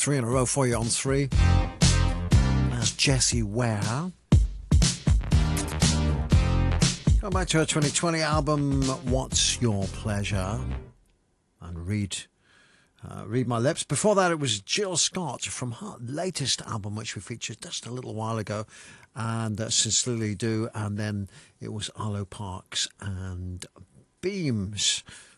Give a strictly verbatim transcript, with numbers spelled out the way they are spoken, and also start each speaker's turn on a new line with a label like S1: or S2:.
S1: three in a row for you on three. That's Jessie Ware. Go back to her twenty twenty album, What's Your Pleasure? And read, uh, read My Lips. Before that, it was Jill Scott from her latest album, which we featured just a little while ago, and uh, Sincerely Do. And then it was Arlo Parks and Beams